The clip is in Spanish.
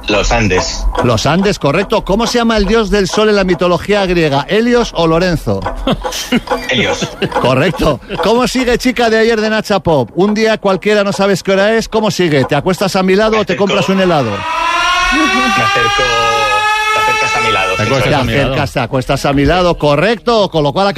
Los Andes. Los Andes, correcto. ¿Cómo se llama el dios del sol en la mitología griega? ¿Helios o Lorenzo? Helios. Correcto. ¿Cómo sigue chica de ayer de Nacha Pop? Un día cualquiera no sabes qué hora es. ¿Cómo sigue? ¿Te acuestas a mi lado o te compras un helado? Me acerco. Te acercas a mi lado. Te acuestas a mi lado. Te acuestas a mi lado, correcto. Con lo cual